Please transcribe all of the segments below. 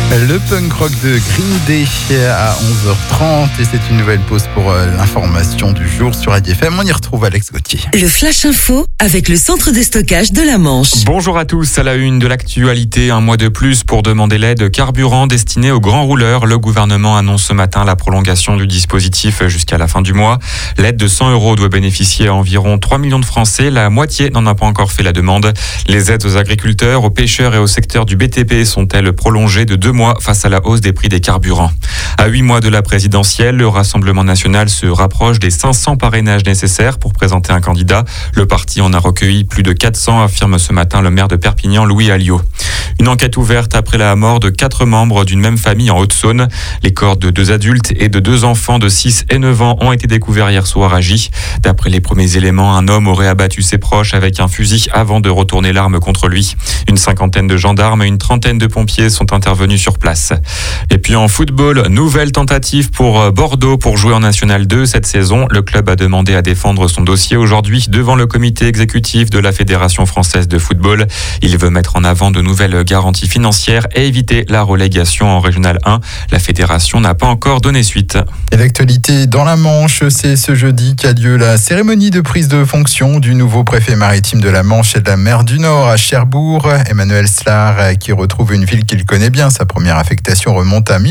Le punk rock de Green Day à 11h30 et c'est une nouvelle pause pour l'information du jour sur Radio FM. On y retrouve Alex Gauthier. Le Flash Info avec le centre de stockage de la Manche. Bonjour à tous, à la une de l'actualité, un mois de plus pour demander l'aide carburant destinée aux grands rouleurs. Le gouvernement annonce ce matin la prolongation du dispositif jusqu'à la fin du mois. L'aide de 100 € doit bénéficier à environ 3 millions de Français. La moitié n'en a pas encore fait la demande. Les aides aux agriculteurs, aux pêcheurs et au secteur du BTP sont-elles prolongées de 2 mois face à la hausse des prix des carburants. À 8 mois de la présidentielle, le Rassemblement national se rapproche des 500 parrainages nécessaires pour présenter un candidat. Le parti en a recueilli plus de 400, affirme ce matin le maire de Perpignan, Louis Alliot. Une enquête ouverte après la mort de 4 membres d'une même famille en Haute-Saône. Les corps de 2 adultes et de 2 enfants de 6 et 9 ans ont été découverts hier soir à Gy. D'après les premiers éléments, un homme aurait abattu ses proches avec un fusil avant de retourner l'arme contre lui. Une 50aine de gendarmes et une 30aine de pompiers sont intervenus sur place. Et puis en football, nouvelle tentative pour Bordeaux pour jouer en National 2 cette saison. Le club a demandé à défendre son dossier aujourd'hui devant le comité exécutif de la Fédération française de football. Il veut mettre en avant de nouvelles garanties financières et éviter la relégation en Régional 1. La fédération n'a pas encore donné suite. Et l'actualité dans la Manche, c'est ce jeudi qu'a lieu la cérémonie de prise de fonction du nouveau préfet maritime de la Manche et de la mer du Nord à Cherbourg. Emmanuel Slard, qui retrouve une ville qu'il connaît bien. Sa première affectation remonte à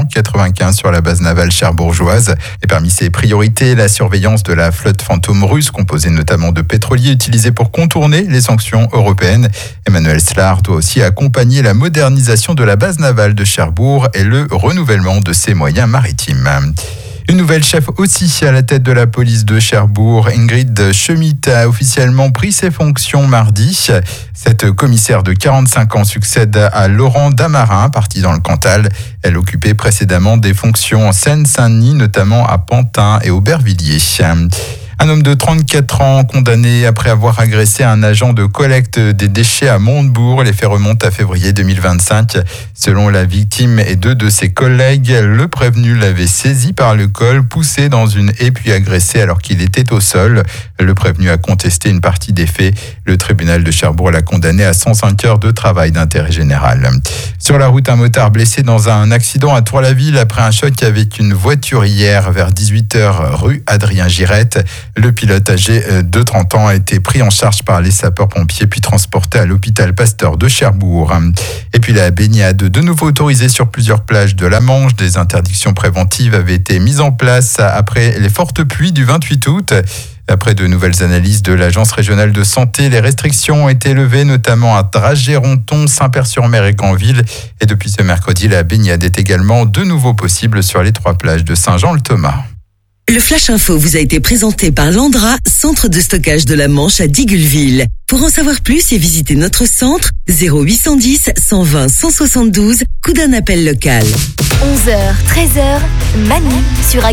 1995 sur la base navale cherbourgeoise. Et parmi ses priorités, la surveillance de la flotte fantôme russe, composée notamment de pétroliers utilisés pour contourner les sanctions européennes. Emmanuel Slard doit aussi accompagner la modernisation de la base navale de Cherbourg et le renouvellement de ses moyens maritimes. Une nouvelle chef aussi à la tête de la police de Cherbourg, Ingrid Schmidt, a officiellement pris ses fonctions mardi. Cette commissaire de 45 ans succède à Laurent Damarin, parti dans le Cantal. Elle occupait précédemment des fonctions en Seine-Saint-Denis, notamment à Pantin et Aubervilliers. Un homme de 34 ans condamné après avoir agressé un agent de collecte des déchets à Montebourg. Les faits remontent à février 2025. Selon la victime et 2 de ses collègues, le prévenu l'avait saisi par le col, poussé dans une haie puis agressé alors qu'il était au sol. Le prévenu a contesté une partie des faits. Le tribunal de Cherbourg l'a condamné à 105 heures de travail d'intérêt général. Sur la route, un motard blessé dans un accident à Tour-la-Ville après un choc avec une voiture hier vers 18h rue Adrien Girette. Le pilote âgé de 30 ans a été pris en charge par les sapeurs-pompiers puis transporté à l'hôpital Pasteur de Cherbourg. Et puis la baignade, de nouveau autorisée sur plusieurs plages de la Manche. Des interdictions préventives avaient été mises en place après les fortes pluies du 28 août. Après de nouvelles analyses de l'Agence régionale de santé, les restrictions ont été levées, notamment à Dragé-Ronton, Saint-Père-sur-Mer et Granville. Et depuis ce mercredi, la baignade est également de nouveau possible sur les 3 plages de Saint-Jean-le-Thomas. Le Flash Info vous a été présenté par Landra, centre de stockage de la Manche à Digueulville. Pour en savoir plus et visiter notre centre, 0810 120 172, coup d'un appel local. 11h, 13h, Manu sur